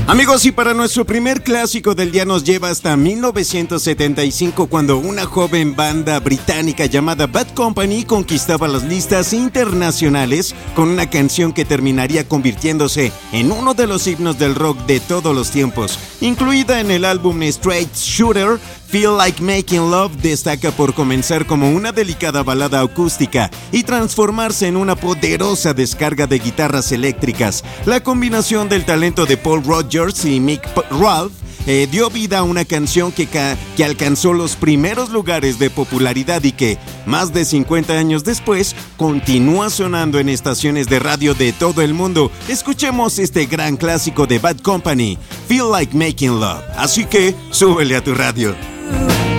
Amigos, y para nuestro primer clásico del día nos lleva hasta 1975, cuando una joven banda británica llamada Bad Company conquistaba las listas internacionales con una canción que terminaría convirtiéndose en uno de los himnos del rock de todos los tiempos. Incluida en el álbum Straight Shooter, Feel Like Making Love destaca por comenzar como una delicada balada acústica y transformarse en una poderosa descarga de guitarras eléctricas. La combinación del talento de Paul Rodgers y Mick Ralph dio vida a una canción que alcanzó los primeros lugares de popularidad y que, más de 50 años después, continúa sonando en estaciones de radio de todo el mundo. Escuchemos este gran clásico de Bad Company, Feel Like Making Love. Así que, súbele a tu radio.